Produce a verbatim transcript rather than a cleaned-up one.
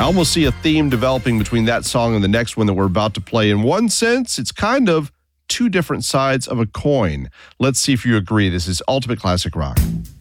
almost see a theme developing between that song and the next one that we're about to play. In one sense, it's kind of two different sides of a coin. Let's see if you agree. This is Ultimate Classic Rock.